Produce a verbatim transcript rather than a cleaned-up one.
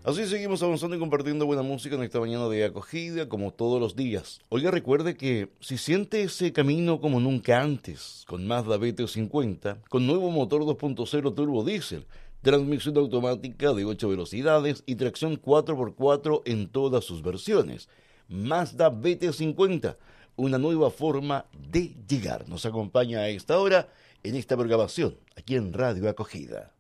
Así seguimos avanzando y compartiendo buena música en esta mañana de acogida, como todos los días. Oiga, recuerde que si siente ese camino como nunca antes, con Mazda B T cincuenta, con nuevo motor dos punto cero turbo diésel, transmisión automática de ocho velocidades y tracción cuatro por cuatro en todas sus versiones, Mazda B T cincuenta, una nueva forma de llegar. Nos acompaña a esta hora en esta programación, aquí en Radio Acogida.